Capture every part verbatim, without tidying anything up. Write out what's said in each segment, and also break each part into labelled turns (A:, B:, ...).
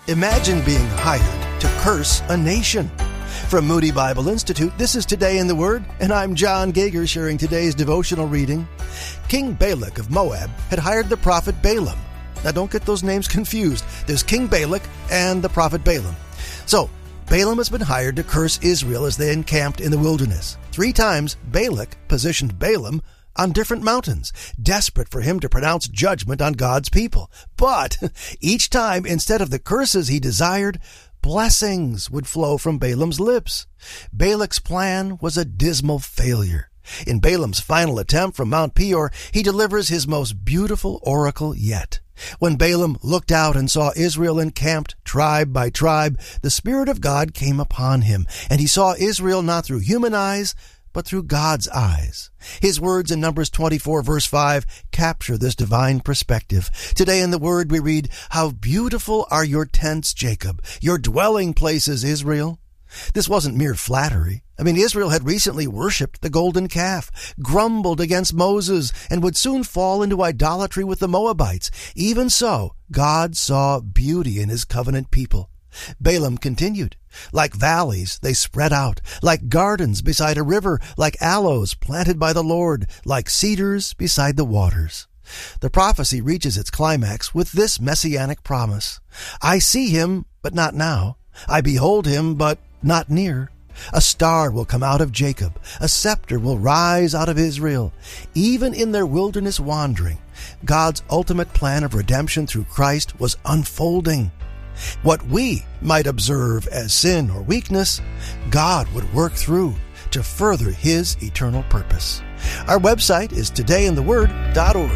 A: Imagine being hired to curse a nation. From Moody Bible Institute, this is Today in the Word, and I'm John Gager sharing today's devotional reading. King Balak of Moab had hired the prophet Balaam. Now don't get those names confused. There's King Balak and the prophet Balaam. So, Balaam has been hired to curse Israel as they encamped in the wilderness. Three times, Balak positioned Balaam on different mountains, desperate for him to pronounce judgment on God's people. But each time, instead of the curses he desired, blessings would flow from Balaam's lips. Balak's plan was a dismal failure. In Balaam's final attempt from Mount Peor, he delivers his most beautiful oracle yet. When Balaam looked out and saw Israel encamped tribe by tribe, the Spirit of God came upon him, and he saw Israel not through human eyes, but through God's eyes. His words in Numbers twenty-four, verse five, capture this divine perspective. Today in the Word we read, "How beautiful are your tents, Jacob, your dwelling places, Israel." This wasn't mere flattery. I mean, Israel had recently worshipped the golden calf, grumbled against Moses, and would soon fall into idolatry with the Moabites. Even so, God saw beauty in his covenant people. Balaam continued, "Like valleys, they spread out, like gardens beside a river, like aloes planted by the Lord, like cedars beside the waters." The prophecy reaches its climax with this messianic promise. "I see him, but not now. I behold him, but not near. A star will come out of Jacob. A scepter will rise out of Israel." Even in their wilderness wandering, God's ultimate plan of redemption through Christ was unfolding. What we might observe as sin or weakness, God would work through to further his eternal purpose. Our website is today in the word dot org.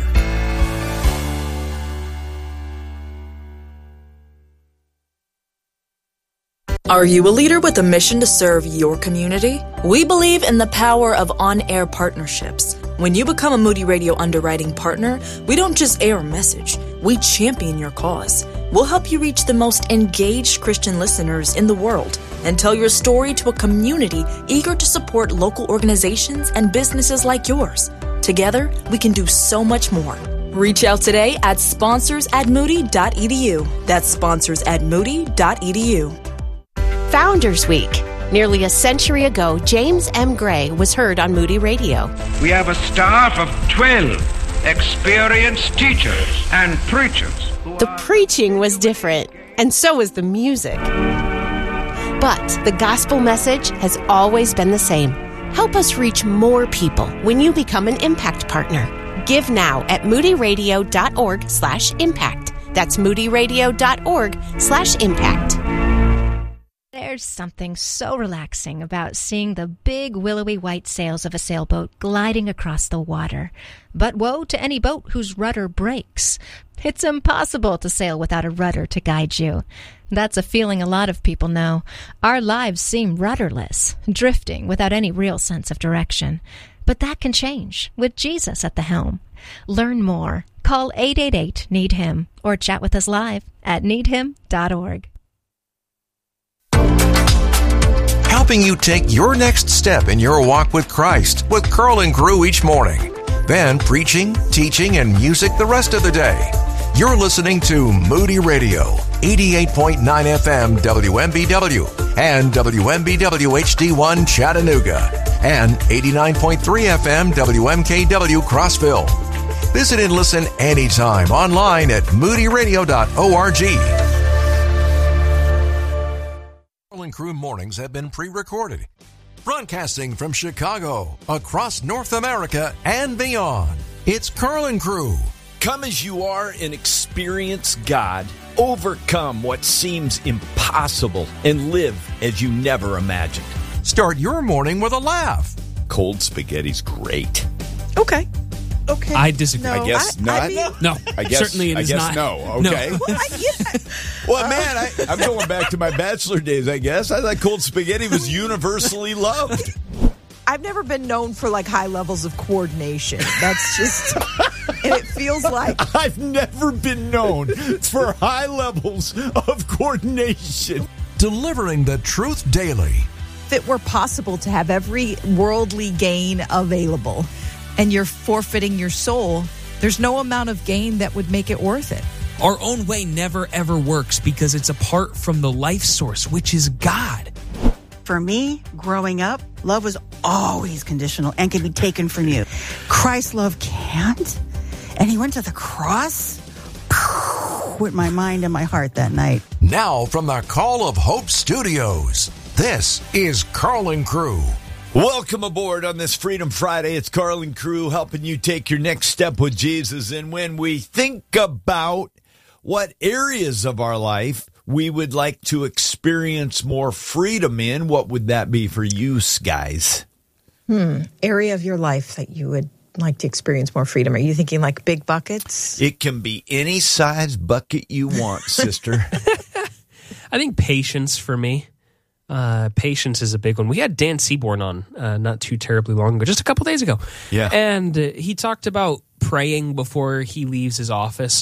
B: Are you a leader with a mission to serve your community? We believe in the power of on-air partnerships. When you become a Moody Radio underwriting partner, we don't just air a message, we champion your cause. We'll help you reach the most engaged Christian listeners in the world and tell your story to a community eager to support local organizations and businesses like yours. Together, we can do so much more. Reach out today at sponsors at moody dot e d u. That's sponsors at moody dot e d u.
C: Founders Week. Nearly a century ago, James M. Gray was heard on Moody Radio.
D: We have a staff of twelve experienced teachers and preachers.
C: The preaching was different, and so was the music. But the gospel message has always been the same. Help us reach more people when you become an Impact Partner. Give now at moodyradio.org slash impact. That's moodyradio.org slash impact.
E: There's something so relaxing about seeing the big willowy white sails of a sailboat gliding across the water. But woe to any boat whose rudder breaks. It's impossible to sail without a rudder to guide you. That's a feeling a lot of people know. Our lives seem rudderless, drifting without any real sense of direction. But that can change with Jesus at the helm. Learn more. Call eight eight eight, need him or chat with us live at need him dot org.
F: Helping you take your next step in your walk with Christ with Curl and Crew each morning. Then preaching, teaching, and music the rest of the day. You're listening to Moody Radio, eighty-eight point nine F M W M B W and W M B W H D one Chattanooga and eighty-nine point three F M W M K W Crossville. Visit and listen anytime online at moody radio dot org. And Crew mornings have been pre-recorded. Broadcasting from Chicago, across North America, and beyond. It's Curl and Crew.
G: Come as you are and experience God. Overcome what seems impossible and live as you never imagined.
F: Start your morning with a laugh.
G: Cold spaghetti's great.
H: Okay. Okay.
I: I disagree.
H: No,
I: I guess
H: I,
I: not.
H: I mean,
I: no.
G: I guess,
I: Certainly it
G: I
I: is
G: guess
I: not.
G: no. Okay.
I: No.
H: Well, I, yeah.
G: Well, man, I, I'm going back to my bachelor days, I guess. I thought cold spaghetti was universally loved.
H: I've never been known for like high levels of coordination. That's just, and it feels like
G: I've never been known for high levels of coordination.
F: Delivering the truth daily.
H: if it were possible to have every worldly gain available and you're forfeiting your soul, there's no amount of gain that would make it worth it.
I: Our own way never, ever works because it's apart from the life source, which is God.
J: For me, growing up, love was always conditional and can be taken from you. Christ's love can't. And he went to the cross with my mind and my heart that night.
F: Now from the Call of Hope Studios, this is Carl and Crew.
G: Welcome aboard on this Freedom Friday. It's Carl and Crew helping you take your next step with Jesus. And when we think about what areas of our life we would like to experience more freedom in, what would that be for you guys?
H: Hmm. Area of your life that you would like to experience more freedom. Are you thinking like big buckets?
G: It can be any size bucket you want, sister.
I: I think patience for me. Uh, patience is a big one. We had Dan Seaborn on uh, not too terribly long ago, just a couple days ago.
G: Yeah.
I: And uh, he talked about praying before he leaves his office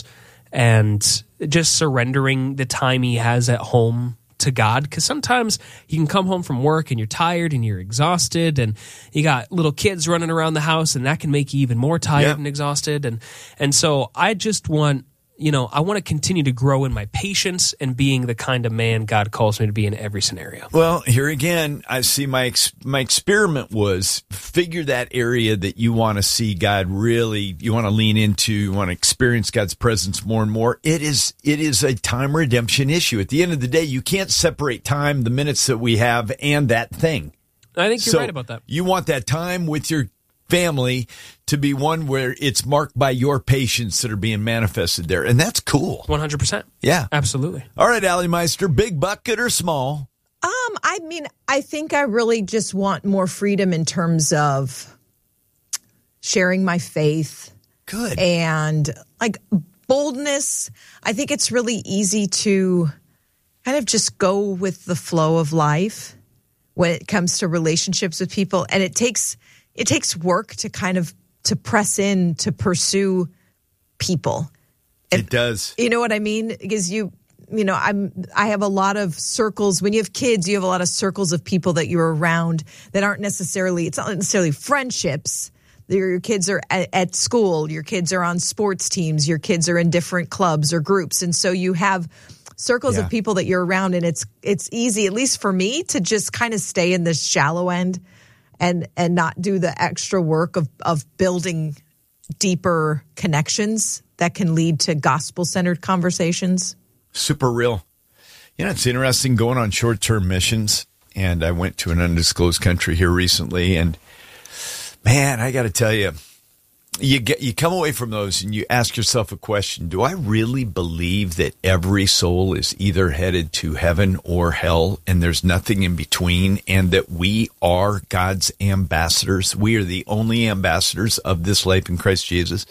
I: and just surrendering the time he has at home to God. Because sometimes you can come home from work and you're tired and you're exhausted and you got little kids running around the house and that can make you even more tired
G: Yep.
I: and exhausted. And, and so I just want... You know, I want to continue to grow in my patience and being the kind of man God calls me to be in every scenario.
G: Well, here again, I see my ex- my experiment was figure that area that you want to see God really, you want to lean into, you want to experience God's presence more and more. It is it is a time redemption issue. At the end of the day, you can't separate time, the minutes that we have, and that thing.
I: I think you're
G: So
I: right about that.
G: You want that time with your family to be one where it's marked by your patience that are being manifested there. And that's cool.
I: one hundred percent.
G: Yeah.
I: Absolutely.
G: All right, Allie Meister, big bucket or small?
H: Um, I mean, I think I really just want more freedom in terms of sharing my faith.
G: Good.
H: And like boldness. I think it's really easy to kind of just go with the flow of life when it comes to relationships with people. And it takes it takes work to kind of to press in to pursue people.
G: It
H: And-
G: does.
H: You know what I mean? Because you, you know, I'm, I have a lot of circles. When you have kids, you have a lot of circles of people that you're around that aren't necessarily, it's not necessarily friendships. Your, your kids are at, at school. Your kids are on sports teams. Your kids are in different clubs or groups. And so you have circles
G: Yeah.
H: of people that you're around, and it's, it's easy, at least for me, to just kind of stay in this shallow end and, and not do the extra work of, of building deeper connections that can lead to gospel-centered conversations.
G: Super real. You know, it's interesting going on short-term missions, and I went to an undisclosed country here recently, and man, I got to tell you, you get you come away from those and you ask yourself a question: do I really believe that every soul is either headed to heaven or hell, and there's nothing in between, and that we are God's ambassadors? We are the only ambassadors of this life in Christ Jesus.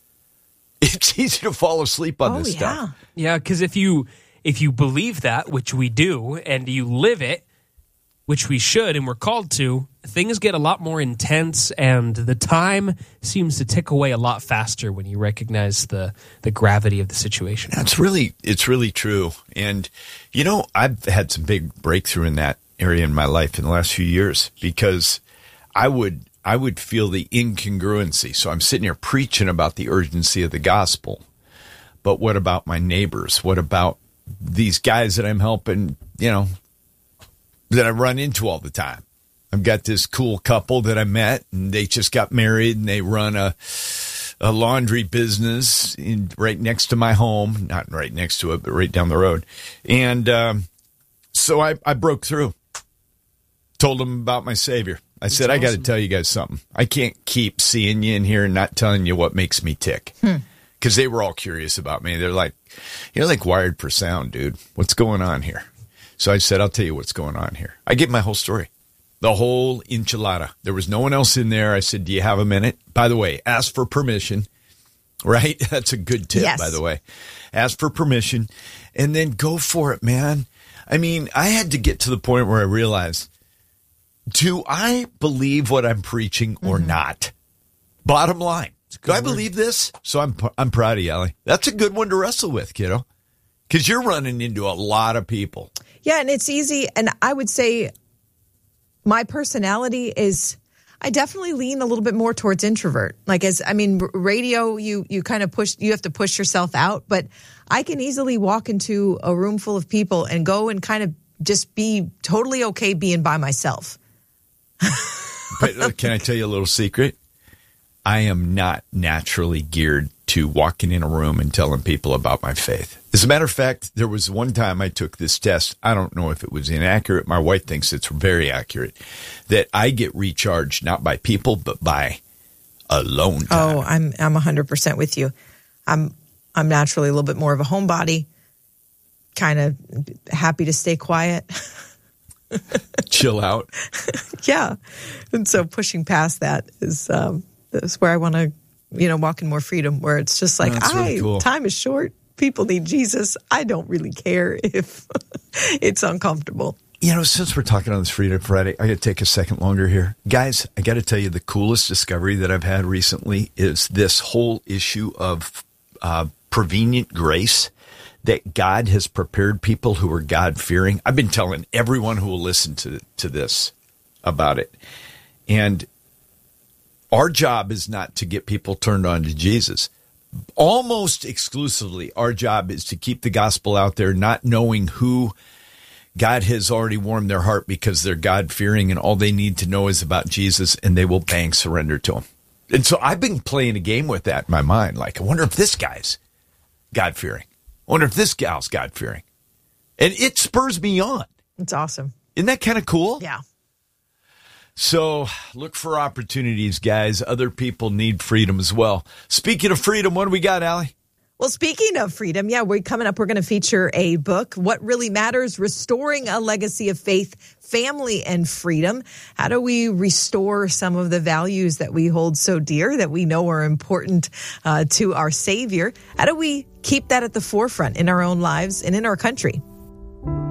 G: It's easy to fall asleep on
H: Oh,
G: this
H: yeah.
G: stuff.
I: Yeah, because if you if you believe that, which we do, and you live it, which we should and we're called to, things get a lot more intense and the time seems to tick away a lot faster when you recognize the, the gravity of the situation.
G: That's really, it's really true. And, you know, I've had some big breakthrough in that area in my life in the last few years because I would, I would feel the incongruency. So I'm sitting here preaching about the urgency of the gospel. But what about my neighbors? What about these guys that I'm helping, you know, that I run into all the time? I've got this cool couple that I met, and they just got married, and they run a a laundry business in, right next to my home. Not right next to it, but right down the road. And um, so I, I broke through, told them about my Savior. I said, I got to tell you guys something. I can't keep seeing you in here and not telling you what makes me tick. Because they were all curious about me. They're like, you're like wired for sound, dude. What's going on here? So I said, I'll tell you what's going on here. I gave my whole story. The whole enchilada. There was no one else in there. I said, do you have a minute? By the way, ask for permission, right? That's a good tip,
H: Yes.
G: by the way. Ask for permission and then go for it, man. I mean, I had to get to the point where I realized, do I believe what I'm preaching or
H: Mm-hmm.
G: not? Bottom line. Do I believe this? So I'm I'm proud of you, Ellie. That's a good one to wrestle with, kiddo. Because you're running into a lot of people.
H: Yeah, and it's easy. And I would say my personality is, I definitely lean a little bit more towards introvert. Like as, I mean, radio, you, you kind of push, you have to push yourself out, but I can easily walk into a room full of people and go and kind of just be totally okay being by myself.
G: But uh, can I tell you a little secret? I am not naturally geared to walking in a room and telling people about my faith. As a matter of fact, there was one time I took this test. I don't know if it was inaccurate. My wife thinks it's very accurate. That I get recharged not by people, but by alone time.
H: Oh, I'm I'm one hundred percent with you. I'm I'm naturally a little bit more of a homebody, kind of happy to stay quiet.
G: Chill out.
H: Yeah. And so pushing past that is um, is where I want to, you know, walk in more freedom, where it's just like,
G: That's really
H: I,
G: cool.
H: Time is short. People need Jesus. I don't really care if it's uncomfortable.
G: You know, since we're talking on this Freedom Friday, I got to take a second longer here. Guys, I got to tell you, the coolest discovery that I've had recently is this whole issue of uh, prevenient grace, that God has prepared people who are God-fearing. I've been telling everyone who will listen to, to this about it. And our job is not to get people turned on to Jesus. Almost exclusively, our job is to keep the gospel out there, not knowing who God has already warmed their heart because they're God-fearing and all they need to know is about Jesus, and they will bang surrender to him. And so I've been playing a game with that in my mind. Like, I wonder if this guy's God-fearing. I wonder if this gal's God-fearing. And it spurs me on.
H: It's awesome.
G: Isn't that kind of cool?
H: Yeah.
G: So look for opportunities, guys. Other people need freedom as well. Speaking of freedom, what do we got, Allie?
H: Well, speaking of freedom, yeah, we're coming up. We're going to feature a book, What Really Matters, Restoring a Legacy of Faith, Family, and Freedom. How do we restore some of the values that we hold so dear, that we know are important uh, to our Savior? How do we keep that at the forefront in our own lives and in our country?